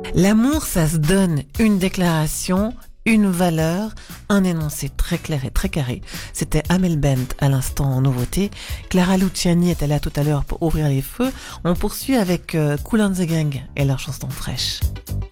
L'amour, ça se donne une déclaration, une valeur, un énoncé très clair et très carré. C'était Amel Bent à l'instant en nouveauté. Clara Luciani était là tout à l'heure pour ouvrir les feux. On poursuit avec Kool and the Gang et leur chanson fraîche.